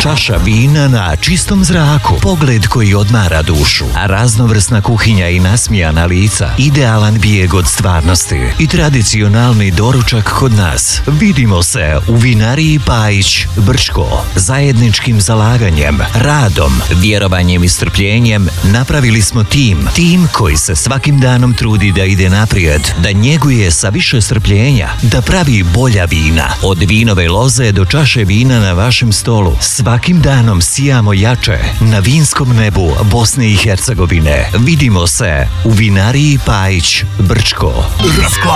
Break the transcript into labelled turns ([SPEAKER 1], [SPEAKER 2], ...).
[SPEAKER 1] Čaša vina na čistom zraku, pogled koji odmara dušu, a raznovrsna kuhinja i nasmijana lica, idealan bijeg od stvarnosti i tradicionalni doručak kod nas. Vidimo se u vinariji Pajić, Brčko. Zajedničkim zalaganjem, radom, vjerovanjem i strpljenjem napravili smo tim koji se svakim danom trudi da ide naprijed, da njeguje sa više strpljenja, da pravi bolja vina. Od vinove loze do čaše vina na vašem stolu. Svakim danom sijamo jače na vinskom nebu Bosne i Hercegovine. Vidimo se u vinariji Pajić, Brčko.